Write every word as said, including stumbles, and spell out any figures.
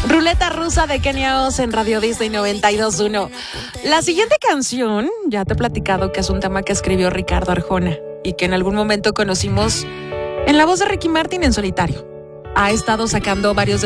Ruleta Rusa de Kenia Oz en Radio Disney noventa y dos punto uno. La siguiente canción, ya te he platicado que es un tema que escribió Ricardo Arjona y que en algún momento conocimos en la voz de Ricky Martin en solitario. Ha estado sacando varios de